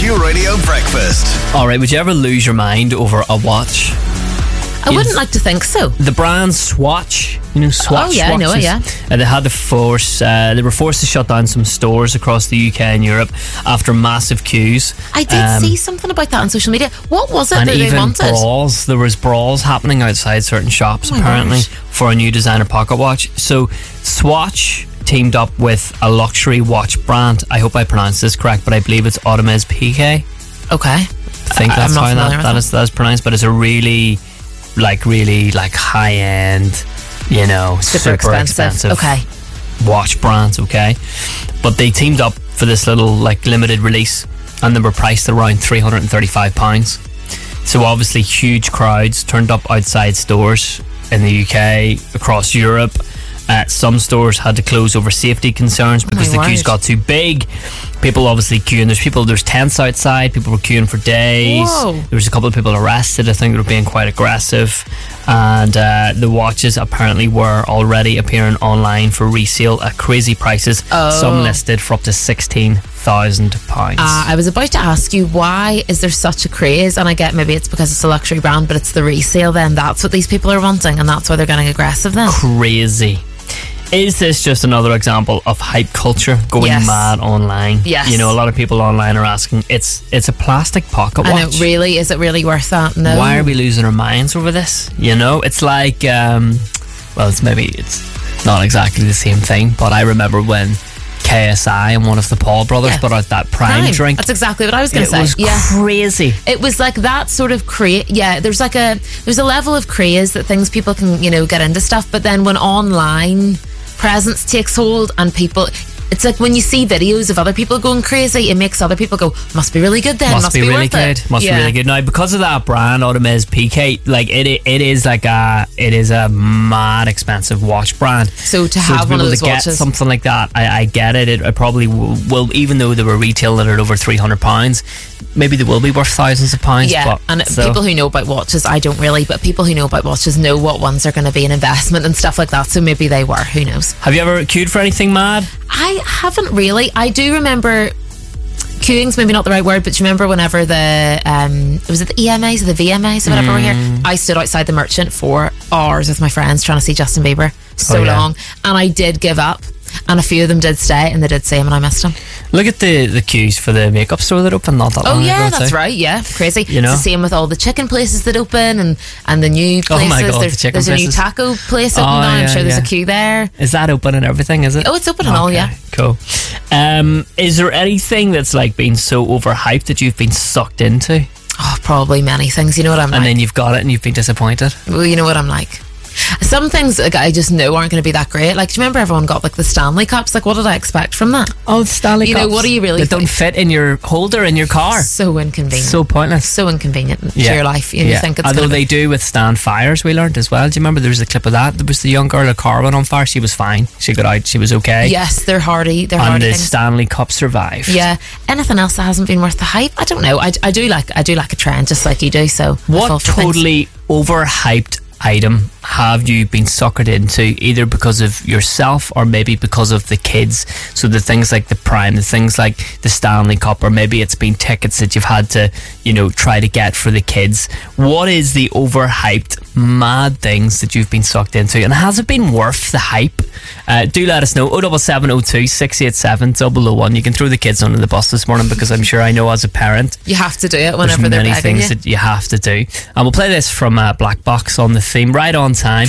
Cork Radio Breakfast. All right, would you ever lose your mind over a watch? I wouldn't like to think so. The brand Swatch, Swatch. Oh, yeah, I know it, yeah. They had they were forced to shut down some stores across the UK and Europe after massive queues. I did see something about that on social media. What was it and that even they wanted? brawls. There was brawls happening outside certain shops, apparently, for a new designer pocket watch. So Swatch teamed up with a luxury watch brand. I hope I pronounced this correct, but I believe it's Hermès Piguet. Okay. I think that's how that is pronounced, but it's a really high end, super expensive watch brand, okay? But they teamed up for this little limited release, and they were priced around £335. So obviously huge crowds turned up outside stores in the UK, across Europe. Some stores had to close over safety concerns because the queues got too big. People obviously queuing. There's tents outside. People were queuing for days. Whoa. There was a couple of people arrested. I think they were being quite aggressive. And the watches apparently were already appearing online for resale at crazy prices. Some listed for up to £16,000. I was about to ask you, why is there such a craze? And I get maybe it's because it's a luxury brand, but it's the resale then. That's what these people are wanting, and that's why they're getting aggressive then. Crazy. Is this just another example of hype culture going mad online? Yes. A lot of people online are asking, it's a plastic pocket watch. I know, really? Is it really worth that? No. Why are we losing our minds over this? It's like, it's not exactly the same thing, but I remember when KSI and one of the Paul brothers put out that Prime drink. That's exactly what I was going to say. It was crazy. It was like that sort of craze. Yeah, there's a level of craze that things people can, get into stuff, but then when online presence takes hold and people, it's like when you see videos of other people going crazy, it makes other people go, must be really good then, must be really worth good. it. Must be really good. Now, because of that brand, Hermès Piguet, it is a mad expensive watch brand. So to have one of those watches, get something like that, I get it. It probably will, even though they were retailing at over £300, maybe they will be worth thousands of pounds. Yeah, and people who know about watches, I don't really, but people who know about watches know what ones are going to be an investment and stuff like that, so maybe they were, who knows. Have you ever queued for anything mad? I haven't really. I do remember, queuing's maybe not the right word, but do you remember whenever was it the EMAs or the VMAs or whatever were here? I stood outside the Merchant for hours with my friends trying to see Justin Bieber. Long, and I did give up. And a few of them did stay, and they did see him, and I missed him. Look at the queues for the makeup store that opened not that long ago. Oh yeah, that's right. Yeah, crazy. It's the same with all the chicken places that open and the new places. Oh my God, the chicken there's places. A new taco place open now. I'm sure there's a queue there. Is that open and everything? Is it? Oh, it's open and all. Yeah. Cool. Is there anything that's been so overhyped that you've been sucked into? Oh, probably many things. You know what I'm like. And then you've got it and you've been disappointed. Well, you know what I'm like. Some things I just know aren't going to be that great. Like, do you remember everyone got the Stanley Cups? Like, what did I expect from that? Oh, the Stanley Cups. What do you really They don't fit in your holder in your car. So inconvenient. So pointless. So inconvenient to your life. You think it's although they do withstand fires, we learned as well. Do you remember there was a clip of that? There was the young girl, a car went on fire. She was fine. She got out. She was okay. Yes, they're hardy. They're and hardy the things. Stanley Cup survived. Yeah. Anything else that hasn't been worth the hype? I don't know. I do like a trend just like you do. So what totally overhyped item have you been suckered into, either because of yourself or maybe because of the kids? So the things like the Prime, the things like the Stanley Cup, or maybe it's been tickets that you've had to try to get for the kids. What is the overhyped mad things that you've been sucked into, and has it been worth the hype? Do let us know. 07702 687 001. You can throw the kids under the bus this morning, because I'm sure I know as a parent you have to do it whenever there's they're many begging things that you have to do. And we'll play this from Black Box on the theme right on time.